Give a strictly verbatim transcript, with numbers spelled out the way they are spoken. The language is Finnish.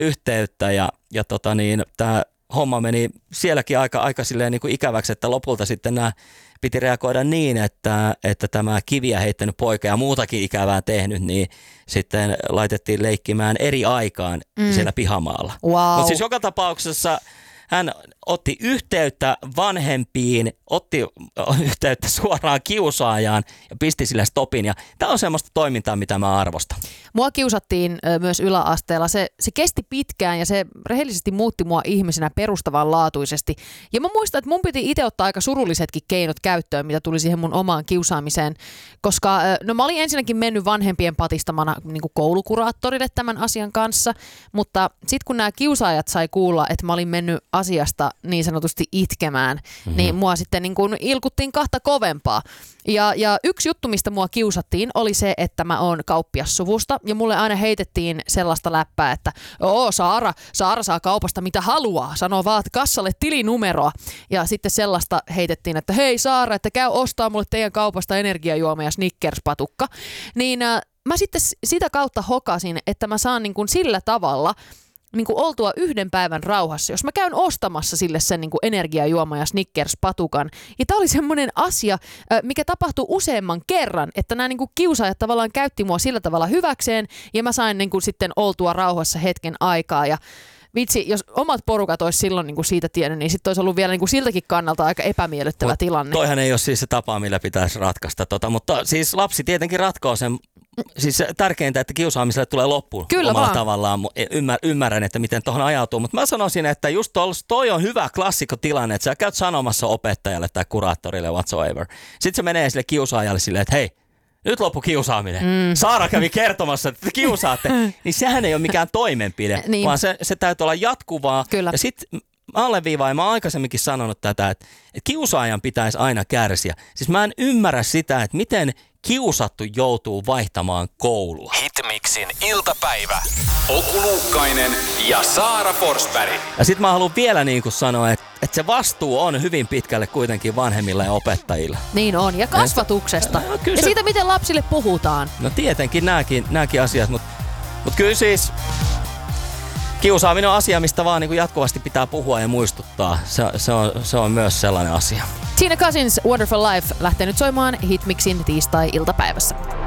yhteyttä ja, ja tota niin, tämä homma meni sielläkin aika, aika silleen niin kuin ikäväksi, että lopulta sitten nämä piti reagoida niin, että, että tämä kiviä heittänyt poika ja muutakin ikävää tehnyt, niin sitten laitettiin leikkimään eri aikaan mm. siellä pihamaalla. Wow. Mutta siis joka tapauksessa hän otti yhteyttä vanhempiin, otti yhteyttä suoraan kiusaajaan ja pisti sille stopin. Ja tämä on semmoista toimintaa, mitä mä arvostan. Mua kiusattiin myös yläasteella. Se, se kesti pitkään ja se rehellisesti muutti mua ihmisenä perustavanlaatuisesti. Ja mä muistan, että mun piti itse ottaa aika surullisetkin keinot käyttöön, mitä tuli siihen mun omaan kiusaamiseen. Koska no mä olin ensinnäkin mennyt vanhempien patistamana niin kuin koulukuraattorille tämän asian kanssa. Mutta sitten kun nämä kiusaajat sai kuulla, että mä olin mennyt asiasta niin sanotusti itkemään, mm-hmm. niin mua sitten niin kuin ilkuttiin kahta kovempaa. Ja, ja yksi juttu, mistä mua kiusattiin, oli se, että mä oon kauppiassuvusta ja mulle aina heitettiin sellaista läppää, että oo Saara, Saara saa kaupasta mitä haluaa, sanoo vaan kassalle tilinumeroa. Ja sitten sellaista heitettiin, että hei Saara, että käy ostaa mulle teidän kaupasta energiajuoma ja Snickers-patukka. Niin äh, mä sitten sitä kautta hokasin, että mä saan niin kuin sillä tavalla niin kuin oltua yhden päivän rauhassa, jos mä käyn ostamassa sille sen niin kuin energiajuoma ja Snickers-patukan. Ja tämä oli semmoinen asia, mikä tapahtui useamman kerran, että nämä niin kuin kiusaajat tavallaan käytti mua sillä tavalla hyväkseen ja mä sain niin kuin sitten oltua rauhassa hetken aikaa. Ja vitsi, jos omat porukat olisi silloin niin kuin siitä tiennyt, niin sitten olisi ollut vielä niin kuin siltäkin kannalta aika epämiellyttävä Mut tilanne. Toihan ei ole siis se tapa, millä pitäisi ratkaista tota, mutta siis lapsi tietenkin ratkoo sen. Siis tärkeintä, että kiusaamiselle tulee loppuun Kyllä omalla vaan. tavallaan. Ymmär, ymmärrän, että miten tuohon ajautuu, mutta mä sanoisin, että just toi on hyvä klassikkotilanne, että sä käyt sanomassa opettajalle tai kuraattorille whatsoever. Sitten se menee sille kiusaajalle silleen, että hei, nyt loppu kiusaaminen. Mm. Saara kävi kertomassa, että te kiusaatte. Niin sehän ei ole mikään toimenpide, niin. vaan se, se täytyy olla jatkuvaa. Kyllä. Ja sitten alleviivaan, ja mä oon aikaisemminkin sanonut tätä, että, että kiusaajan pitäisi aina kärsiä. Siis mä en ymmärrä sitä, että miten kiusattu joutuu vaihtamaan koulua. Hitmixin iltapäivä. Oku Luukkainen ja Saara Forsberg. Ja sit mä haluan vielä niin kuin sanoa, että, että se vastuu on hyvin pitkälle kuitenkin vanhemmilla ja opettajilla. Niin on, ja kasvatuksesta. No, ja se, siitä, miten lapsille puhutaan. No tietenkin nämäkin, nämäkin asiat, mutta mut kyllä siis kiusaaminen on asia, mistä vaan niin kuin jatkuvasti pitää puhua ja muistuttaa. Se, se, on, se on myös sellainen asia. Tina Cousins, Wonderful Life lähtee nyt soimaan Hitmixin tiistai-iltapäivässä.